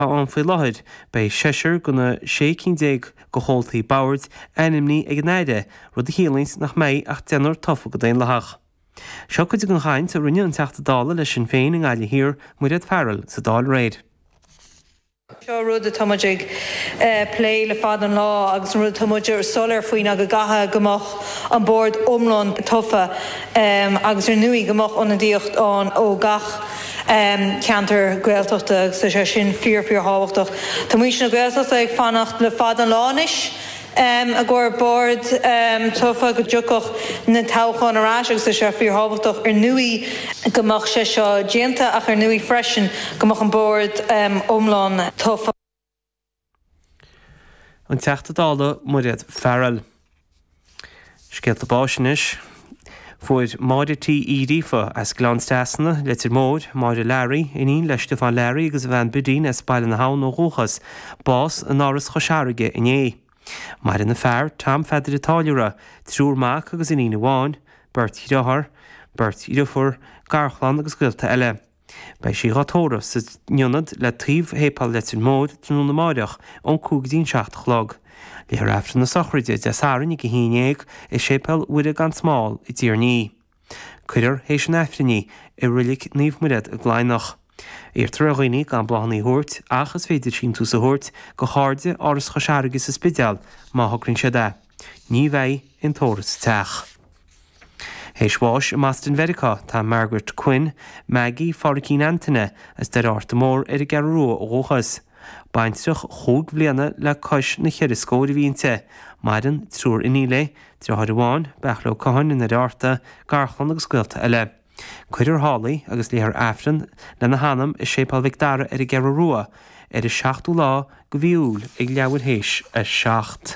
an faoi láthir bei séir gona 16 go hóltaí Bowers enimní ag náide rud a hélins nach méid ach déanúir tofa go daon lethach. Seo chuid an chaint a rinne an teachta dála leis sin féin an gáile hir muiread fearil sa dáil réid. Seo rud a tomaigh plé le fad an lá agus rud tomaigh solar faoin a go gatha gomach an board omlán tofa agus nuí gomach an díocht an ó gach ceantar gaeltachta sa sé sin fíor hábhachtach. Tá muis na gaeltachta ag fannacht le fad an lánis a ggur board tofa go dúcoch na táchan arás agus sa sé fíor hábhachtach nuí gomach sé seo déanta ach nuí freisin gomach an board omlán tofa. An teachta dála muiread fearil. Scéalta báisinis fuair máide tí írífa as glánsteasna letir mód máide Larry iní leis Stefan Larry agus bhean budín as bail na hán ó róchas bás an áras chosearige iné. Mar in na fearr tam feidir itáiliúra trúr mac agus iní bháin, beirt idirthar, beirt idirfur, garchlan agus gcuilta eile. Bei sí rátóra sa nionad le tríomh hépal letir mód trú na máideach ón cúgadín seacht chlog. Léar eftir na sochraide de saran I go híineag is sépal uide gan smáil I tír ní. Cuidir hééis an efriní I rilik níomh muiread a gláinach. Troghoine gan blahannaí thuirt achas féidir sin tú sa thuirt go háde áras chosearagus is spideal má thugrann sé de. Ní bheith in tóras teach. Héisháis I Maston Verica tá Margaret Quinn, Maggie Farcín Anthony as de áirta mór ar a garrú ó róchas. Baintrach chúg bbliana le cois na cheir scóir bhínte, maidan trúr iníle, trethir bháin, bechló cohan in na ráirta, garchlan agus scuilta eile. Cuidir hálaí agus léthar afran le na hanam is sépal vicdara ar a garrúa ar a 7 lá go bhíúil ag leabhar héis a 7.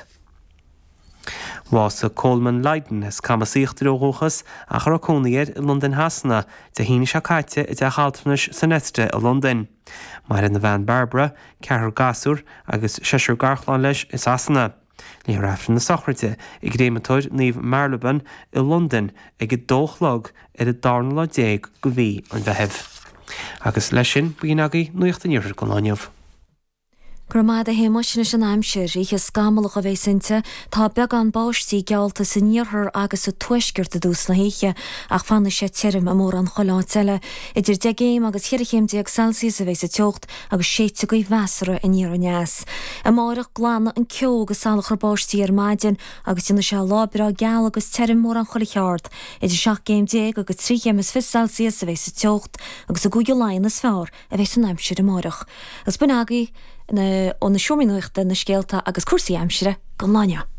Wasa Coleman Leiden is camasíochtar ó róchas a chu cónaíad I London Hasna de híine se caite I de chaltanis san nestre I London. Mar in na bhean Barbara, cethir gasúr agus seisiir garchlan leis is asna. Ní rafran na sochraite I gréimetóid níomh Marlaban I London ag go dóchlog ar a darnla 10 go bhí an bheitheh. Agus leis sin bhíon agaí nuocht an iarthar go láineh. Gramada héimeisina sin aimsir íthe scamalach a bheith sinte tá beag an báistí gealta sa níorthar agus sa tuisgurt a dús na héiche ach fanna sé tírim a mór an choláteile idir 10 agus 4 Celsius a bheith sa teocht agus 7 go bheasara in níor neas. A mórach glána an ceog agus salachar báistí ar maidin agus ina se lábra geal agus tírim mór an cholacheart idir 7 agus 3 Celsius a bheith sa teocht agus a gúige láin is fearr a bheith san aimsir a mórach. As bunagaí on na siomínuachta na scéalta agus cuasaí aimsire go láine.